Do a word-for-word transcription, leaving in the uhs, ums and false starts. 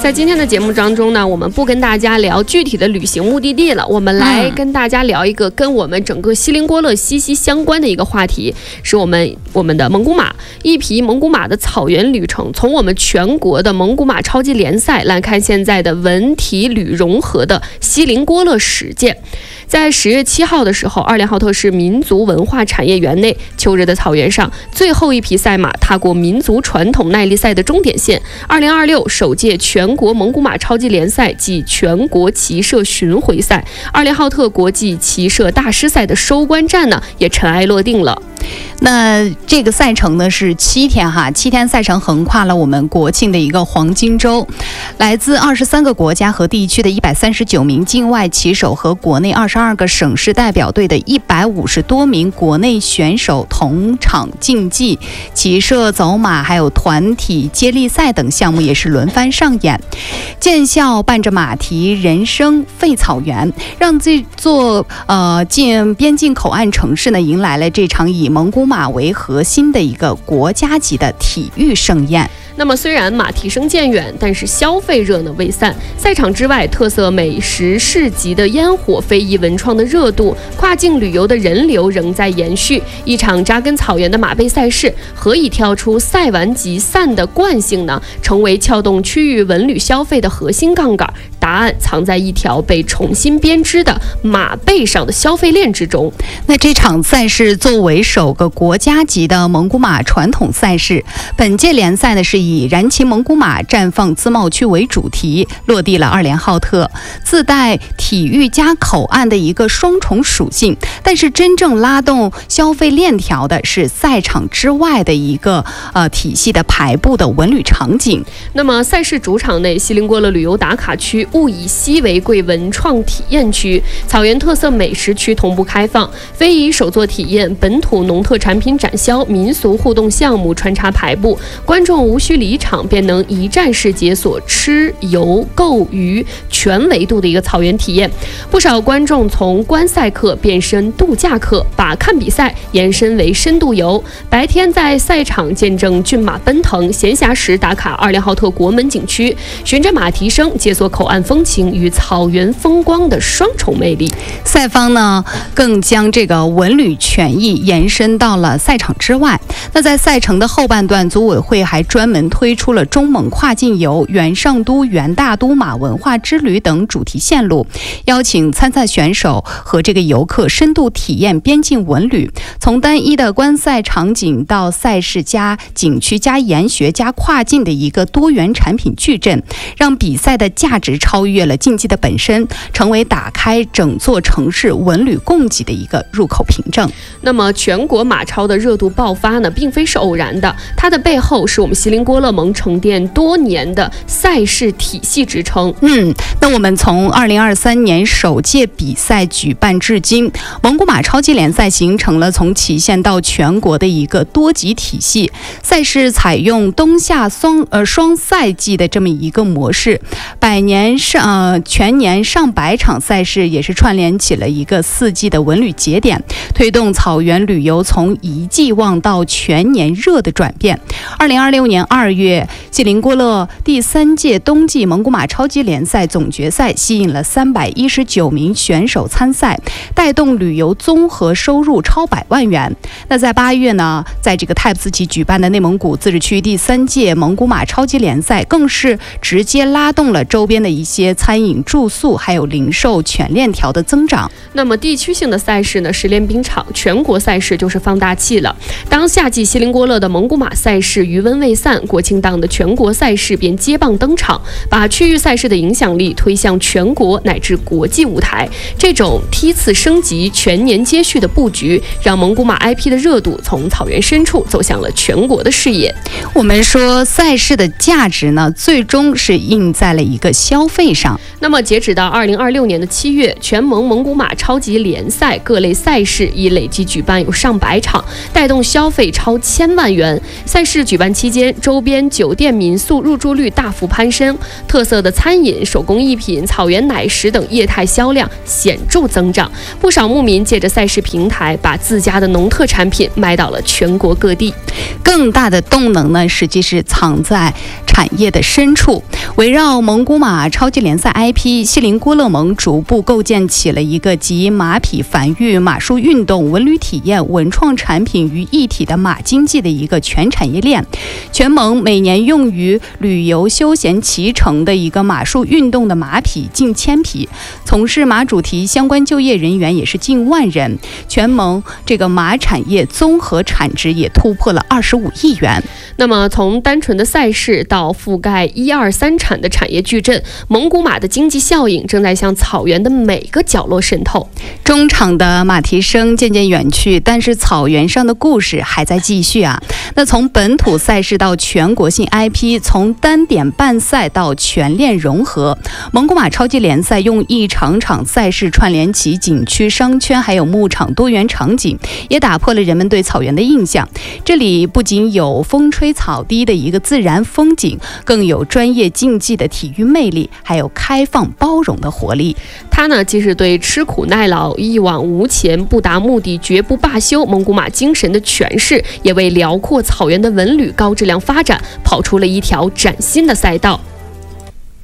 在今天的节目当中呢，我们不跟大家聊具体的旅行目的地了，我们来跟大家聊一个跟我们整个锡林郭勒息息相关的一个话题，是我们我们的蒙古马，一匹蒙古马的草原旅程。从我们全国的蒙古马超级联赛来看，现在的文体旅融合的锡林郭勒史鉴。在十月七号的时候，二连浩特市民族文化产业园内秋日的草原上，最后一匹赛马踏过民族传统耐力赛的终点线。二零二六首届全国蒙古马超级联赛及全国骑射巡回赛、二连浩特国际骑射大师赛的收官战呢，也尘埃落定了。 那这个赛程呢是七天哈，七天赛程横跨了我们国庆的一个黄金周，来自二十三个国家和地区的一百三十九名境外骑手和国内二十二个省市代表队的一百五十多名国内选手同场竞技，骑射、走马还有团体接力赛等项目也是轮番上演。建校伴着马蹄人生废草原，让这座呃进边境口岸城市呢迎来了这场以蒙古马为核心的一个国家级的体育盛宴。 那么虽然马蹄声渐远，但是消费热呢未散。赛场之外，特色美食市集的烟火、非遗文创的热度、跨境旅游的人流仍在延续。一场扎根草原的马背赛事，何以跳出赛完即散的惯性呢？成为撬动区域文旅消费的核心杠杆。答案藏在一条被重新编织的马背上的消费链之中。 那这场赛事作为首个国家级的蒙古马传统赛事，本届联赛呢是以燃骑蒙古马绽放自贸区为主题，落地了二连浩特，自带体育加口岸的一个双重属性。但是真正拉动消费链条的是赛场之外的一个呃体系的排布的文旅场景。 那么赛事主场内，锡林郭勒旅游打卡区物以稀为贵文创体验区、草原特色美食区同步开放，非遗手作体验、本土农特产品展销、民俗互动项目穿插排布，观众无需离场便能一站式解锁吃游购娱全维度的一个草原体验。不少观众从观赛客变身度假客，把看比赛延伸为深度游。白天在赛场见证骏马奔腾，闲暇时打卡二连浩特国门景区，循着马蹄声解锁口岸风情与草原风光的双重魅力。 赛方呢更将这个文旅权益延伸到了赛场之外。那在赛程的后半段，组委会还专门推出了中蒙跨境游、元上都、元大都马文化之旅等主题线路，邀请参赛选手和这个游客深度体验边境文旅，从单一的观赛场景到赛事加景区加研学加跨境的一个多元产品矩阵，让比赛的价值超越了竞技的本身，成为打开整座城市文旅供给的一个入口凭证。 那么全国马超的热度爆发呢，并非是偶然的，它的背后是我们锡林郭勒蒙沉淀多年的赛事体系支撑。 嗯，那我们从二零二三年首届比赛举办至今，蒙古马超级联赛形成了从旗县到全国的一个多级体系。赛事采用冬夏双呃双赛季的这么一个模式，百年上呃全年上百场赛事也是串联起了一个四季的文旅节点，推动草原旅游从一季旺到全年热的转变。二零二六年二月，锡林郭勒第三届冬季蒙古马超级联赛总决赛吸引了三百一十九名选手参赛，带动旅游综合收入超百万元。那在八月呢，在这个太子旗举办的内蒙古自治区第三届蒙古马超级联赛，更是直接拉动了周边的一些餐饮、住宿还有零售全链条的增长。 那么地区性的赛事呢是练兵场，全国赛事就是放大器了。当夏季锡林郭勒的蒙古马赛事余温未散，国庆档的全国赛事便接棒登场，把区域赛事的影响力推向全国乃至国际舞台。这种梯次升级、全年接续的布局，让蒙古马 I P 的热度从草原深处走向了全国的视野。 我们说赛事的价值呢，最终是印在了一个消费上。 那么截止到二零二六年的七月，全蒙蒙古马超级联赛各类赛事已累计举办有上百场，带动消费超千万元。赛事举办期间，周边酒店民宿入住率大幅攀升，特色的餐饮、手工艺品、草原奶食等业态销量显著增长。不少牧民借着赛事平台，把自家的农特产品卖到了全国各地。 更大的动能呢，实际是藏在产业的深处。围绕蒙古马超级联赛 I P， 锡林郭勒盟逐步构建起了一个集马匹繁育、马术运动、文旅体验、文创产品于一体的马经济的一个全产业链。全盟每年用于旅游休闲骑乘的一个马术运动的马匹近千匹，从事马主题相关就业人员也是近万人。全盟这个马产业综合产值也突破了二十五亿元。 那么从单纯的赛事到覆盖一二三产的产业矩阵，蒙古马的经济效应正在向草原的每个角落渗透。 中场的马蹄声渐渐远去，但是草原上的故事还在继续啊。那从本土赛事到全国性 I P， 从单点办赛到全链融合，蒙古马超级联赛用一场场赛事串联起景区、商圈还有牧场多元场景，也打破了人们对草原的印象。这里不仅有风吹草低的一个自然风景，更有专业竞技的体育魅力，还有开放包容的活力。 它呢，既是对吃苦耐劳、一往无前、不达目的绝不罢休蒙古马精神的诠释，也为辽阔草原的文旅高质量发展跑出了一条崭新的赛道。